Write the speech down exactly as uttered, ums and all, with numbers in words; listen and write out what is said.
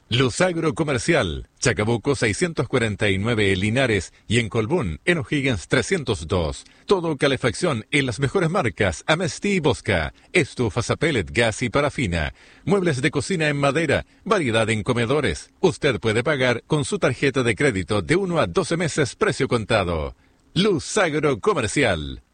Luz Agro Comercial, Chacabuco seiscientos cuarenta y nueve Linares y en Colbún, en O'Higgins trescientos dos. Todo calefacción en las mejores marcas, Amesti y Bosca, estufas a pellet, gas y parafina, muebles de cocina en madera, variedad en comedores. Usted puede pagar con su tarjeta de crédito de uno a doce meses precio contado. Luz Agro Comercial.